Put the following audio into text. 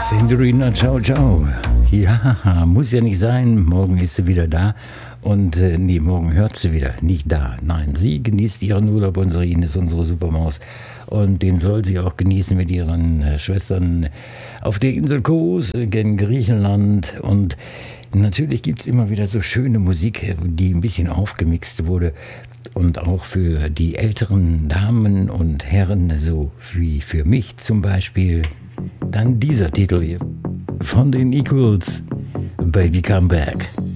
Sandrina, ciao, ciao. Ja, muss ja nicht sein. Morgen ist sie wieder da. Und nee, morgen hört sie wieder. Nicht da. Nein, sie genießt ihren Urlaub. Unsere Ines, unsere Supermaus. Und den soll sie auch genießen mit ihren Schwestern auf der Insel Kos, in Griechenland. Und natürlich gibt es immer wieder so schöne Musik, die ein bisschen aufgemixt wurde. Und auch für die älteren Damen und Herren, so wie für mich zum Beispiel, dann dieser Titel hier von den Equals, Baby Come Back.